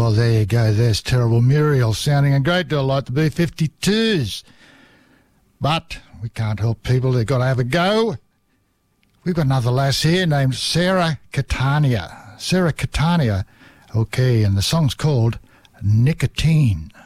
Well, there you go. There's Terrible Muriel sounding a great deal like the B-52s. But we can't help people. They've got to have a go. We've got another lass here named Sarah Catania. Sarah Catania. Okay, and the song's called Nicotine.